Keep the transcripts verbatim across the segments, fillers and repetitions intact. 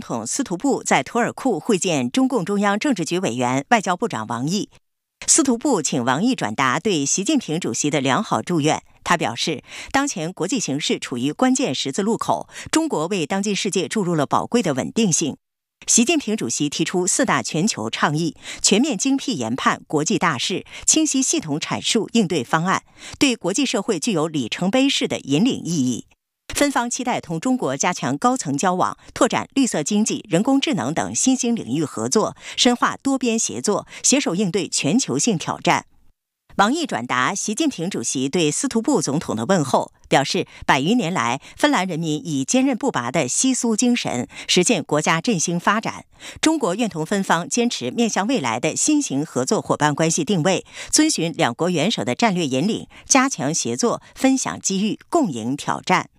统司徒部在图尔库会见中共中央政治局委员、外交部长王毅。司徒部请王毅转达对习近平主席的良好祝愿。他表示，当前国际形势处于关键十字路口，中国为当今世界注入了宝贵的稳定性。习近平主席提出四大全球倡议，全面精辟研判国际大势，清晰系统阐述应对方案，对国际社会具有里程碑式的引领意义。分方期待同中国加强高层交往，拓展绿色经济、人工智能等新兴领域合作，深化多边协作，携手应对全球性挑战。王毅转达习近平主席对司徒部总统的问候，表示百余年来，芬兰人民以坚韧不拔的西苏精神实现国家振兴发展。中国愿同芬方坚持面向未来的新型合作伙伴关系定位，遵循两国元首的战略引领，加强协作，分享机遇，共赢挑战。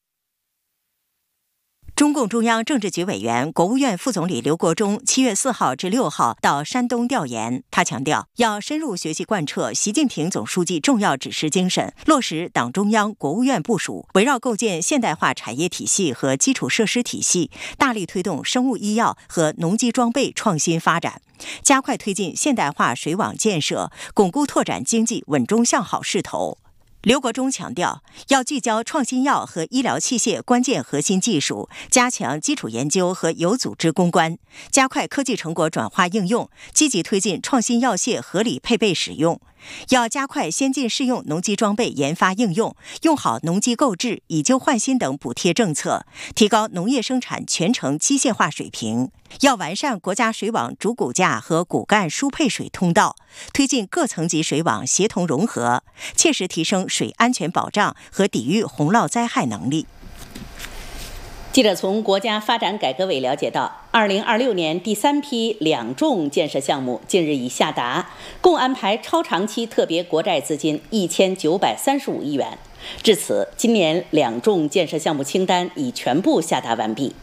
中共中央政治局委员、国务院副总理刘国中七月四号至六号到山东调研。他强调，要深入学习贯彻习近平总书记重要指示精神，落实党中央、国务院部署，围绕构建现代化产业体系和基础设施体系，大力推动生物医药和农机装备创新发展，加快推进现代化水网建设，巩固拓展经济稳中向好势头。刘国中强调，要聚焦创新药和医疗器械关键核心技术，加强基础研究和有组织攻关，加快科技成果转化应用，积极推进创新药械合理配备使用。要加快先进适用农机装备研发应用，用好农机购置、以旧换新等补贴政策，提高农业生产全程机械化水平。要完善国家水网主骨架和骨干输配水通道，推进各层级水网协同融合，切实提升水安全保障和抵御洪涝灾害能力。 记者从国家发展改革委了解到，二零二六年第三批两重建设项目近日已下达，共安排超长期特别国债资金一千九百三十五亿元。至此，今年两重建设项目清单已全部下达完毕。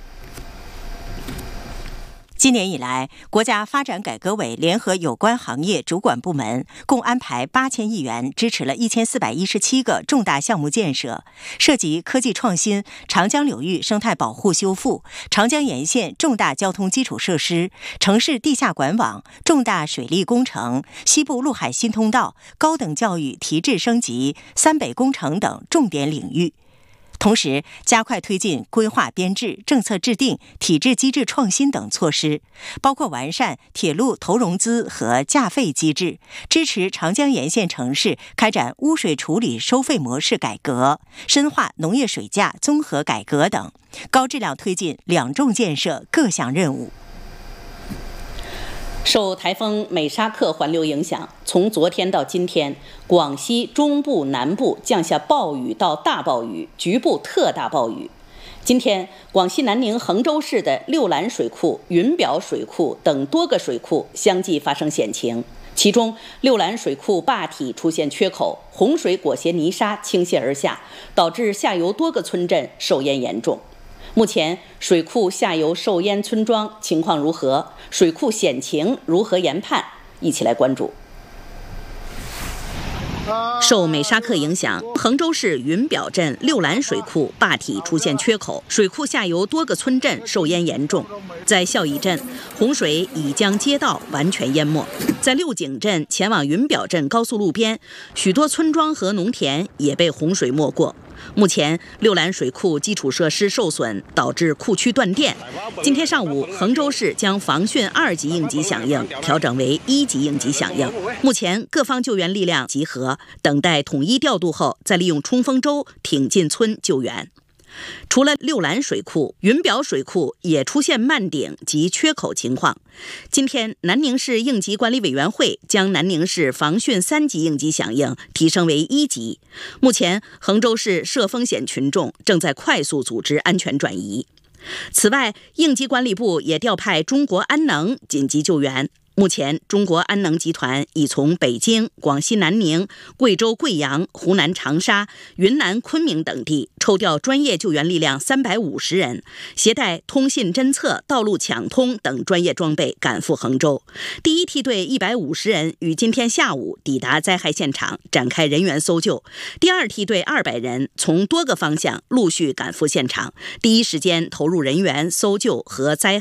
今年以来，国家发展改革委联合有关行业主管部门，共安排八千亿元，支持了一千四百一十七个重大项目建设，涉及科技创新、长江流域生态保护修复、长江沿线重大交通基础设施、城市地下管网、重大水利工程、西部陆海新通道、高等教育提质升级、三北工程等重点领域。同时，加快推进规划编制、政策制定、体制机制创新等措施，包括完善铁路投融资和价费机制，支持长江沿线城市开展污水处理收费模式改革，深化农业水价综合改革等，高质量推进两重建设各项任务。 受台风美沙克环流影响，从昨天到今天，广西中部、南部降下暴雨到大暴雨，局部特大暴雨。今天，广西南宁衡州市的六兰水库、云表水库等多个水库相继发生险情，其中六兰水库坝体出现缺口，洪水裹挟泥沙倾泻而下，导致下游多个村镇受淹严重。目前，水库下游受淹村庄情况如何？水库险情如何研判？一起来关注。受美沙克影响，衡州市云表镇六兰水库坝体出现缺口，水库下游多个村镇受淹严重。在孝义镇，洪水已将街道完全淹没；在六井镇前往云表镇高速路边，许多村庄和农田也被洪水没过。目前，六兰水库基础设施受损，导致库区断电。今天上午，衡州市将防汛二级应急响应调整为一级应急响应。目前，各方救援力量集合，等待统一调度后，再利用冲锋舟挺进村救援。除了六兰水库，云表水库也出现漫顶及缺口情况。今天，南宁市应急管理委员会将南宁市防汛三级应急响应提升为一级。目前，衡州市涉风险群众正在快速组织安全转移。此外，应急管理部也调派中国安能紧急救援。目前，中国安能集团已从北京、广西南宁、贵州贵阳、湖南长沙、云南昆明等地抽调专业救援力量三百五十人，携带通信侦测、道路抢通等专业装备赶赴衡州。第一梯队一百五十人于今天下午抵达灾害现场，展开人员搜救。第二梯队二百人从多个方向陆续赶赴现场，第一时间投入人员搜救和灾害